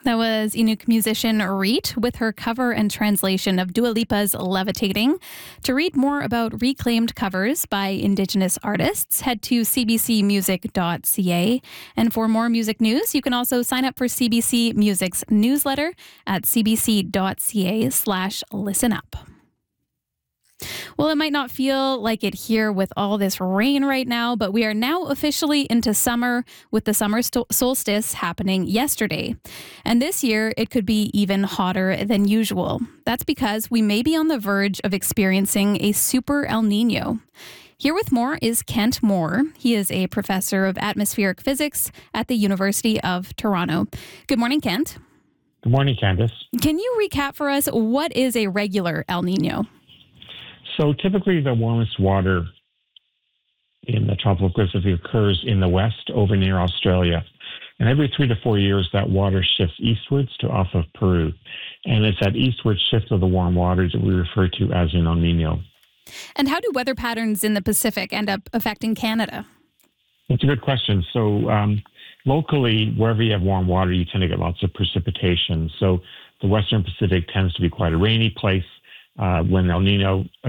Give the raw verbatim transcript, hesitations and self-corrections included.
That was Inuk musician Reet with her cover and translation of Dua Lipa's Levitating. To read more about reclaimed covers by Indigenous artists, head to c b c music dot c a. And for more music news, you can also sign up for C B C Music's newsletter at c b c dot c a slash listen up. Well, it might not feel like it here with all this rain right now, but we are now officially into summer with the summer sto- solstice happening yesterday. And this year, it could be even hotter than usual. That's because we may be on the verge of experiencing a super El Nino. Here with more is Kent Moore. He is a professor of atmospheric physics at the University of Toronto. Good morning, Kent. Good morning, Candace. Can you recap for us what is a regular El Nino? So typically the warmest water in the tropical Pacific occurs in the west over near Australia. And every three to four years, that water shifts eastwards to off of Peru. And it's that eastward shift of the warm waters that we refer to as an El Nino. And how do weather patterns in the Pacific end up affecting Canada? That's a good question. So um, locally, wherever you have warm water, you tend to get lots of precipitation. So the Western Pacific tends to be quite a rainy place. Uh, when El Nino